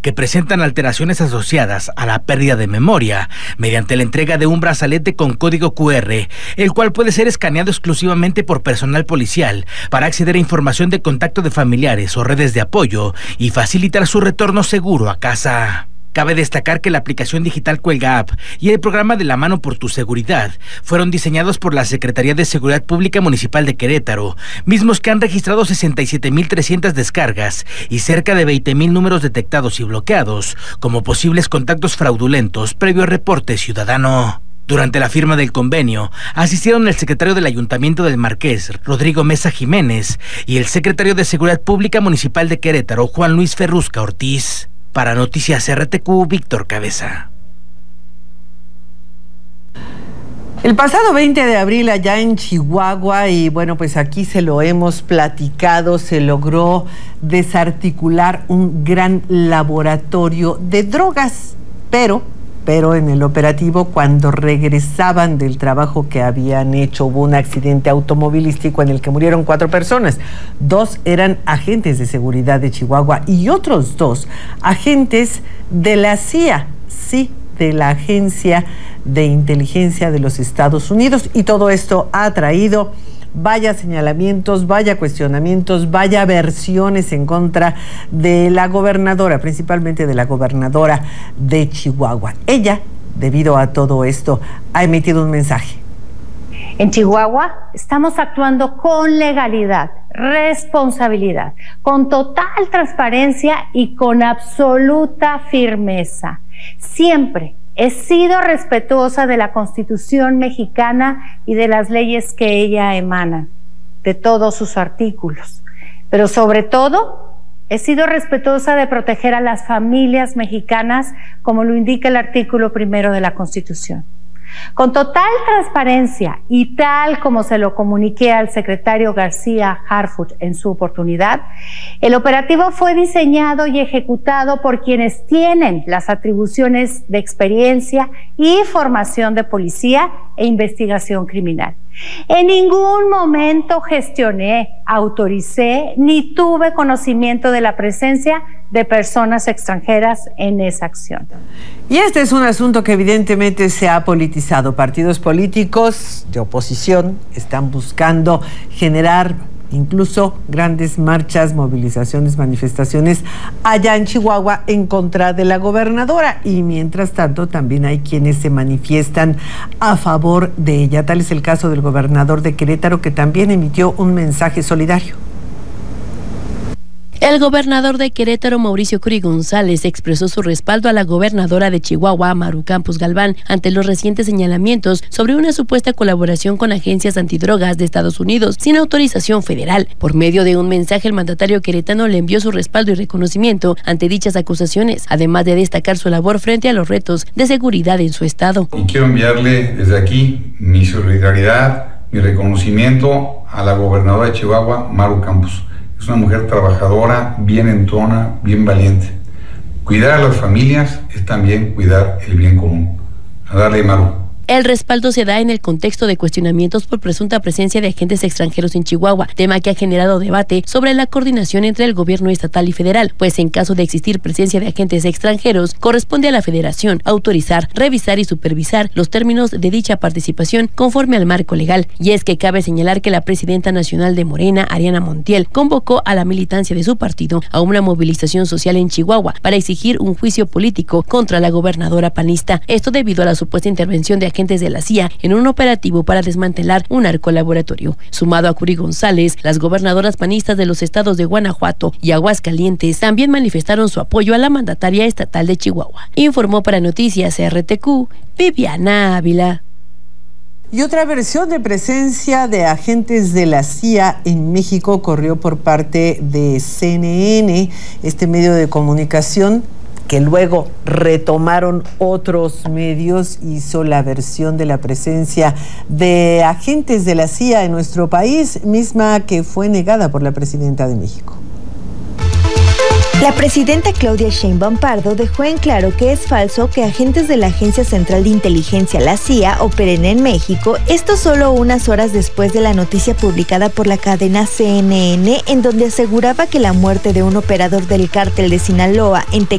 que presentan alteraciones asociadas a la pérdida de memoria mediante la entrega de un brazalete con código QR, el cual puede ser escaneado exclusivamente por personal policial para acceder a información de contacto de familiares o redes de apoyo y facilitar su retorno seguro a casa. Cabe destacar que la aplicación digital Cuelga App y el programa de La Mano por tu Seguridad fueron diseñados por la Secretaría de Seguridad Pública Municipal de Querétaro, mismos que han registrado 67,300 descargas y cerca de 20,000 números detectados y bloqueados como posibles contactos fraudulentos previo reporte ciudadano. Durante la firma del convenio, asistieron el secretario del Ayuntamiento del Marqués, Rodrigo Mesa Jiménez, y el secretario de Seguridad Pública Municipal de Querétaro, Juan Luis Ferrusca Ortiz. Para Noticias RTQ, Víctor Cabeza. El pasado 20 de abril allá en Chihuahua, y bueno, pues aquí se lo hemos platicado, se logró desarticular un gran laboratorio de drogas, pero en el operativo, cuando regresaban del trabajo que habían hecho, hubo un accidente automovilístico en el que murieron 4 personas. 2 eran agentes de seguridad de Chihuahua y otros 2 agentes de la CIA, sí, de la Agencia de Inteligencia de los Estados Unidos. Y todo esto ha traído vaya señalamientos, vaya cuestionamientos, vaya versiones en contra de la gobernadora, principalmente de la gobernadora de Chihuahua. Ella, debido a todo esto, ha emitido un mensaje. En Chihuahua estamos actuando con legalidad, responsabilidad, con total transparencia y con absoluta firmeza. Siempre he sido respetuosa de la Constitución mexicana y de las leyes que ella emana, de todos sus artículos. Pero sobre todo, he sido respetuosa de proteger a las familias mexicanas, como lo indica el artículo 1 de la Constitución. Con total transparencia y tal como se lo comuniqué al secretario García Harfuch en su oportunidad, el operativo fue diseñado y ejecutado por quienes tienen las atribuciones de experiencia y formación de policía e investigación criminal. En ningún momento gestioné, autoricé ni tuve conocimiento de la presencia de personas extranjeras en esa acción. Y este es un asunto que evidentemente se ha politizado. Partidos políticos de oposición están buscando generar incluso grandes marchas, movilizaciones, manifestaciones allá en Chihuahua en contra de la gobernadora, y mientras tanto también hay quienes se manifiestan a favor de ella. Tal es el caso del gobernador de Querétaro, que también emitió un mensaje solidario. El gobernador de Querétaro, Mauricio Curi González, expresó su respaldo a la gobernadora de Chihuahua, Maru Campos Galván, ante los recientes señalamientos sobre una supuesta colaboración con agencias antidrogas de Estados Unidos sin autorización federal. Por medio de un mensaje, el mandatario queretano le envió su respaldo y reconocimiento ante dichas acusaciones, además de destacar su labor frente a los retos de seguridad en su estado. Y quiero enviarle desde aquí mi solidaridad, mi reconocimiento a la gobernadora de Chihuahua, Maru Campos. Es una mujer trabajadora, bien entrona, bien valiente. Cuidar a las familias es también cuidar el bien común. A darle, Maru. El respaldo se da en el contexto de cuestionamientos por presunta presencia de agentes extranjeros en Chihuahua, tema que ha generado debate sobre la coordinación entre el gobierno estatal y federal, pues en caso de existir presencia de agentes extranjeros, corresponde a la federación autorizar, revisar y supervisar los términos de dicha participación conforme al marco legal. Y es que cabe señalar que la presidenta nacional de Morena, Ariana Montiel, convocó a la militancia de su partido a una movilización social en Chihuahua para exigir un juicio político contra la gobernadora panista. Esto debido a la supuesta intervención de agentes de la CIA en un operativo para desmantelar un narcolaboratorio. Sumado a Curi González, las gobernadoras panistas de los estados de Guanajuato y Aguascalientes también manifestaron su apoyo a la mandataria estatal de Chihuahua. Informó para Noticias RTQ, Viviana Ávila. Y otra versión de presencia de agentes de la CIA en México corrió por parte de CNN, este medio de comunicación que luego retomaron otros medios. Hizo la versión de la presencia de agentes de la CIA en nuestro país, misma que fue negada por la presidenta de México. La presidenta Claudia Sheinbaum Pardo dejó en claro que es falso que agentes de la Agencia Central de Inteligencia, la CIA, operen en México, esto solo unas horas después de la noticia publicada por la cadena CNN, en donde aseguraba que la muerte de un operador del cártel de Sinaloa en